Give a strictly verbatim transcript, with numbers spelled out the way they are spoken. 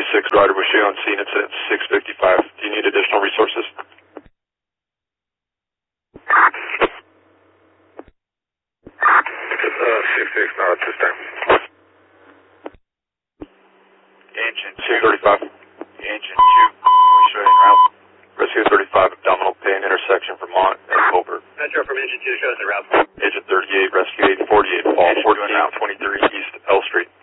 six rider was shown on scene. It's at six fifty-five. Do you need additional resources? Uh, six six, not at this time. Engine two thirty-five. Engine two, we show you en route. Rescue thirty-five, abdominal pain intersection Vermont and Colbert. Metro from Engine two shows en route. Agent thirty-eight, rescue eight forty-eight, fall fourteen twenty-three East L Street.